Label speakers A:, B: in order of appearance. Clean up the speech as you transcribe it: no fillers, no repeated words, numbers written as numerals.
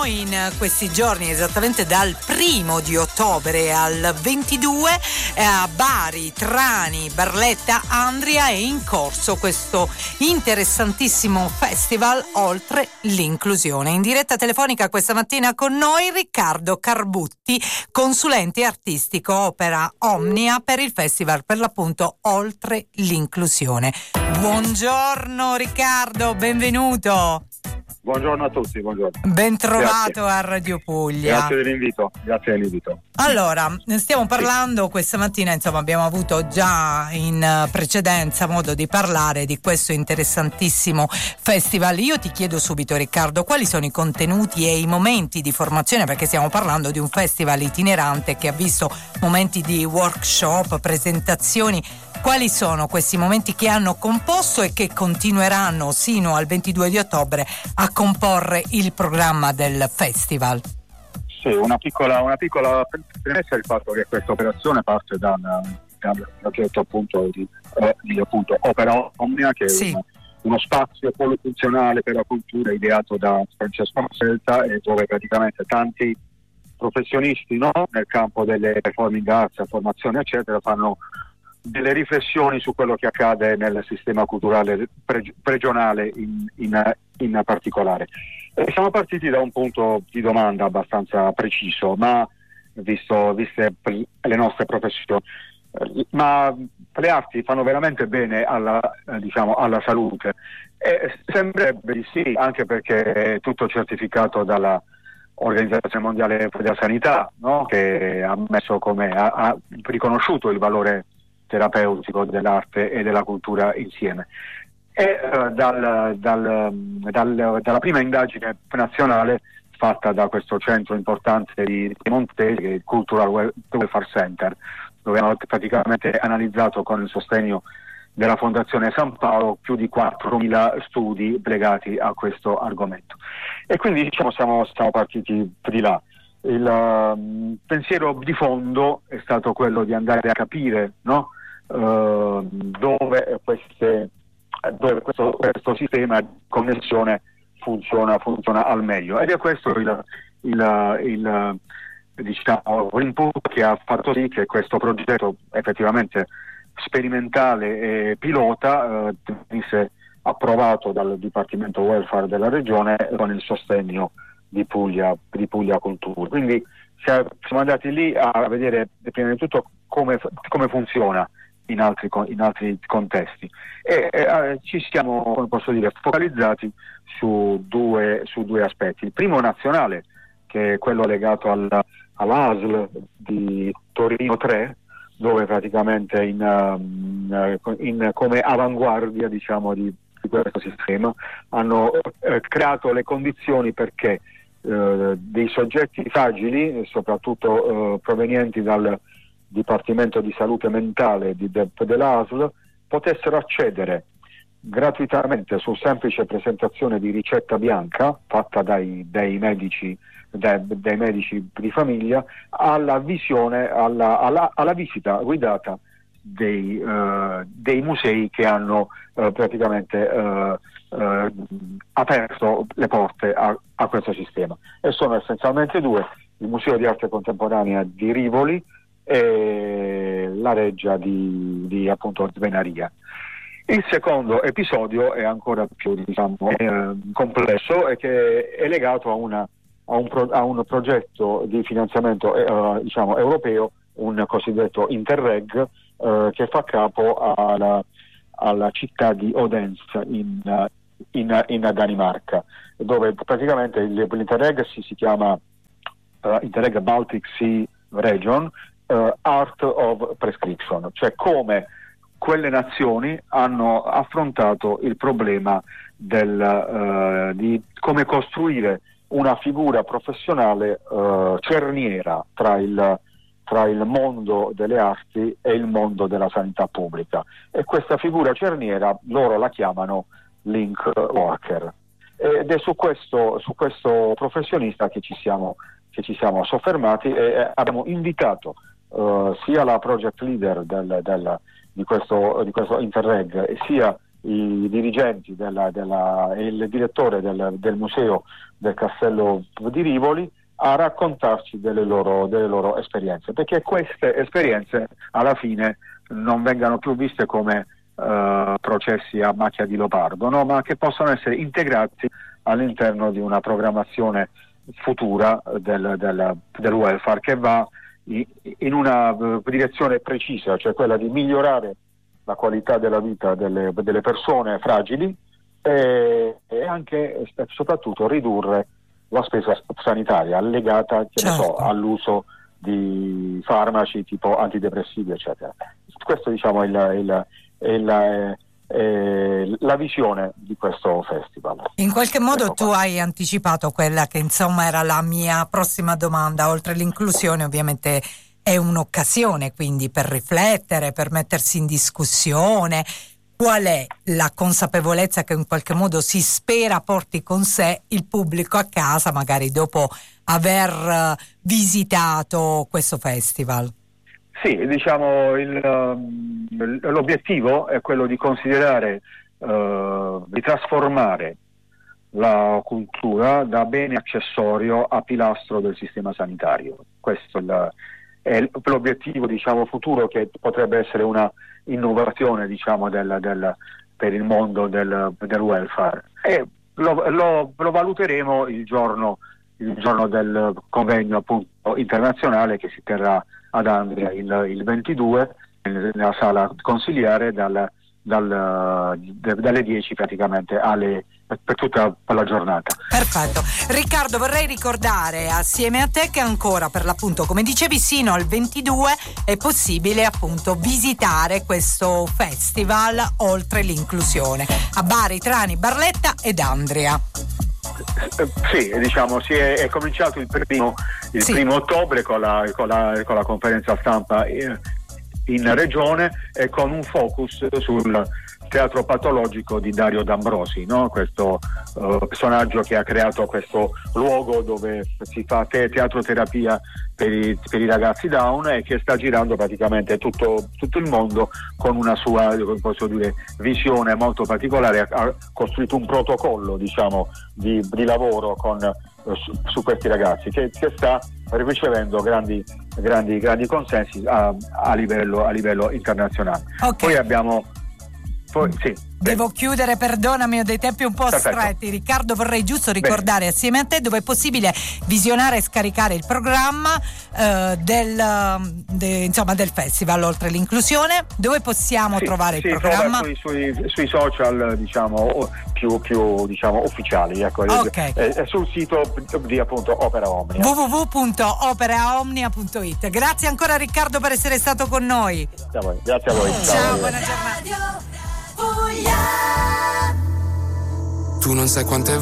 A: Torniamo in questi giorni, esattamente dal 1° di ottobre al 22, a Bari, Trani, Barletta, Andria è in corso questo interessantissimo festival Oltre l'inclusione. In diretta telefonica questa mattina con noi Riccardo Carbutti, consulente artistico opera Omnia per il festival per l'appunto Oltre l'inclusione. Buongiorno Riccardo, benvenuto.
B: Buongiorno a tutti, buongiorno.
A: Ben trovato a Radio Puglia.
B: Grazie dell'invito.
A: Allora, stiamo parlando questa mattina, insomma, abbiamo avuto già in precedenza modo di parlare di questo interessantissimo festival. Io ti chiedo subito, Riccardo, quali sono i contenuti e i momenti di formazione, perché stiamo parlando di un festival itinerante che ha visto momenti di workshop, presentazioni. Quali sono questi momenti che hanno composto e che continueranno sino al 22 di ottobre a comporre il programma del festival?
B: Sì, una piccola premessa è il fatto che questa operazione parte dal progetto appunto di Opera Omnia, che è uno spazio polifunzionale per la cultura ideato da Francesco Masselta, e dove praticamente tanti professionisti, no, nel campo delle performing arts, formazione eccetera, fanno delle riflessioni su quello che accade nel sistema culturale regionale in particolare. Siamo partiti da un punto di domanda abbastanza preciso, ma viste le nostre professioni, ma le arti fanno veramente bene alla salute? Sembrerebbe di sì, anche perché è tutto certificato dalla Organizzazione Mondiale della Sanità, no? Che ha riconosciuto il valore terapeutico dell'arte e della cultura insieme. E dalla prima indagine nazionale fatta da questo centro importante di Piemontese, che è il Cultural Welfare Center, dove hanno praticamente analizzato con il sostegno della Fondazione San Paolo più di 4.000 studi legati a questo argomento. E quindi siamo partiti di là. Il pensiero di fondo è stato quello di andare a capire, no? Dove questo sistema di connessione funziona al meglio, ed è questo l'input che ha fatto sì che questo progetto effettivamente sperimentale e pilota venisse approvato dal Dipartimento Welfare della Regione con il sostegno di Puglia Cultura. Quindi siamo andati lì a vedere prima di tutto come funziona in altri contesti, e ci siamo, come posso dire, focalizzati su due aspetti. Il primo nazionale, che è quello legato all'ASL di Torino 3, dove praticamente come avanguardia, diciamo, di questo sistema hanno creato le condizioni perché dei soggetti fragili, soprattutto provenienti dal Dipartimento di Salute Mentale dell'ASL, potessero accedere gratuitamente, su semplice presentazione di ricetta bianca fatta dai medici di famiglia, alla visione, alla visita guidata dei musei che hanno praticamente aperto le porte a questo sistema, e sono essenzialmente due: il Museo di Arte Contemporanea di Rivoli e la Reggia di appunto Venaria. Il secondo episodio è ancora più complesso, e che è legato a un progetto di finanziamento europeo, un cosiddetto Interreg, che fa capo alla città di Odense in Danimarca, dove praticamente l'Interreg si chiama Interreg Baltic Sea Region Art of Prescription, cioè come quelle nazioni hanno affrontato il problema di come costruire una figura professionale cerniera tra il mondo delle arti e il mondo della sanità pubblica, e questa figura cerniera loro la chiamano link worker, ed è su questo professionista che ci siamo soffermati, e abbiamo invitato sia la project leader di questo Interreg, sia i dirigenti e il direttore del museo del Castello di Rivoli a raccontarci delle loro esperienze, perché queste esperienze alla fine non vengano più viste come processi a macchia di leopardo, no? Ma che possano essere integrati all'interno di una programmazione futura del welfare, che va in una direzione precisa, cioè quella di migliorare la qualità della vita delle persone fragili e anche e soprattutto ridurre la spesa sanitaria legata all'uso di farmaci tipo antidepressivi, eccetera. Questo, diciamo, è la visione di questo festival.
A: In qualche modo tu hai anticipato quella che insomma era la mia prossima domanda. Oltre l'inclusione, ovviamente è un'occasione quindi per riflettere, per mettersi in discussione. Qual è la consapevolezza che in qualche modo si spera porti con sé il pubblico a casa, magari dopo aver visitato questo festival?
B: Sì, diciamo l'obiettivo è quello di considerare, di trasformare la cultura da bene accessorio a pilastro del sistema sanitario. Questo è l'obiettivo, diciamo, futuro, che potrebbe essere una innovazione, diciamo, per il mondo del welfare, e lo valuteremo il giorno del convegno, appunto, internazionale, che si terrà ad Andria il 22 nella sala consiliare dalle 10 praticamente per tutta la giornata.
A: Perfetto. Riccardo, vorrei ricordare assieme a te che ancora, per l'appunto, come dicevi, sino al 22 è possibile appunto visitare questo festival Oltre l'inclusione a Bari, Trani, Barletta ed Andria.
B: Sì, diciamo, è cominciato il primo ottobre con la conferenza stampa in regione, e con un focus sul teatro patologico di Dario D'Ambrosi, no? Questo personaggio che ha creato questo luogo dove si fa teatroterapia per i ragazzi Down, e che sta girando praticamente tutto il mondo con una sua, posso dire, visione molto particolare. Ha costruito un protocollo, diciamo, di lavoro su questi ragazzi, che sta ricevendo grandi consensi a livello internazionale.
A: Okay.
B: Poi abbiamo
A: Devo chiudere, perdonami, ho dei tempi un po' stretti. Riccardo, vorrei giusto ricordare assieme a te dove è possibile visionare e scaricare il programma del festival Oltre l'inclusione. Dove possiamo trovare il programma?
B: Sui social, diciamo, più diciamo ufficiali, ecco.
A: Okay.
B: È sul sito di, appunto, Opera Omnia,
A: www.operaomnia.it. Grazie ancora, Riccardo, per essere stato con noi.
B: Grazie a voi.
A: Ciao, buona giornata.
C: Tu non sai quante